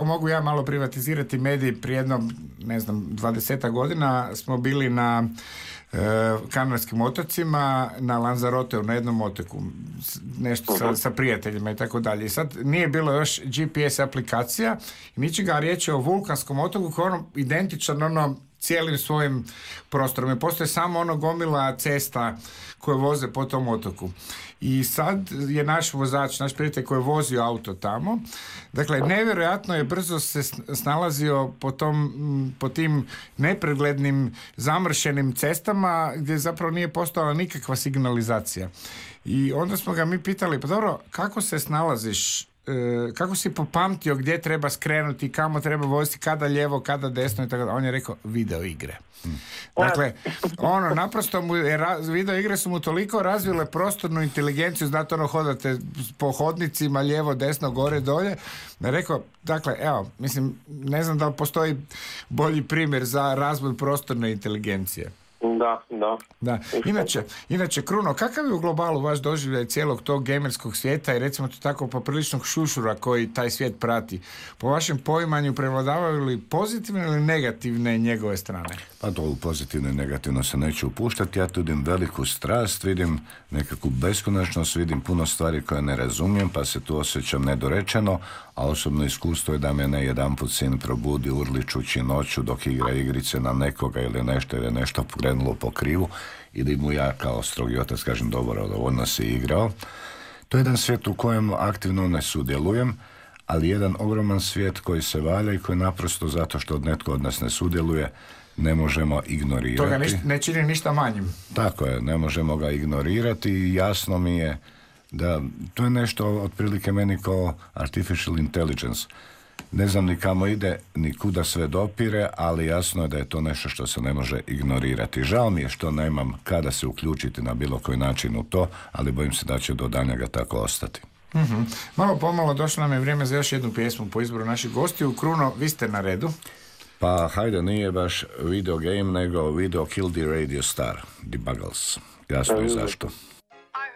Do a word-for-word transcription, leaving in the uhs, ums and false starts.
mogu ja malo privatizirati medij, prije jedno, ne znam, dvadesetak godina smo bili na e, Kanarskim otocima, na Lanzaroteu, na jednom otoku, nešto sa, sa prijateljima i tako dalje. I sad nije bilo još G P S aplikacija, ničega, riječ je o vulkanskom otoku koji je ono identičan ono cijelim svojim prostorom. I postoje samo ono gomila cesta koje voze po tom otoku. I sad je naš vozač, naš prijatelj koji je vozio auto tamo, dakle, nevjerojatno je brzo se snalazio po, tom, po tim nepreglednim, zamršenim cestama gdje zapravo nije postojala nikakva signalizacija. I onda smo ga mi pitali, pa dobro, kako se snalaziš? Kako si popamtio gdje treba skrenuti, kamo treba voziti, kada lijevo, kada desno i tako da. On je rekao video igre. Dakle, ono, naprosto mu je, video igre su mu toliko razvile prostornu inteligenciju, znate ono, hodate po hodnicima, lijevo, desno, gore, dolje. Da je rekao, dakle, evo, mislim, ne znam da li postoji bolji primjer za razvoj prostorne inteligencije. Da, da. Da. Inače, inače, Kruno, kakav je u globalu vaš doživljaj cijelog tog gamerskog svijeta i recimo to tako popriličnog šušura koji taj svijet prati? Po vašem poimanju prevladavaju li pozitivne ili negativne njegove strane? Pa to u pozitivno i negativno se neću upuštati. Ja tu vidim veliku strast, vidim nekakvu beskonačnost, vidim puno stvari koje ne razumijem, pa se tu osjećam nedorečeno, a osobno iskustvo je da me ne jedanput sin probudi urličući noću dok igra igrice na nekoga ili nešto, jer je nešto pokrenulo po krivu, ili mu ja kao strogi otac kažem dobro, dovoljno si igrao. To je jedan svijet u kojem aktivno ne sudjelujem, ali jedan ogroman svijet koji se valja i koji naprosto zato što netko od nas ne sudjeluje ne možemo ignorirati. To ga niš, ne čini ništa manjim. Tako je, ne možemo ga ignorirati i jasno mi je da to je nešto otprilike meni kao artificial intelligence. Ne znam ni kamo ide, ni kuda sve dopire, ali jasno je da je to nešto što se ne može ignorirati. Žao mi je što nemam kada se uključiti na bilo koji način u to, ali bojim se da će do daljnjega tako ostati. Mm-hmm. Malo pomalo došlo nam je vrijeme za još jednu pjesmu po izboru naših gostiju. Kruno, vi ste na redu. Pa hajde, nije baš video game, nego video Kill the Radio Star, The Buggles. Jasno i zašto.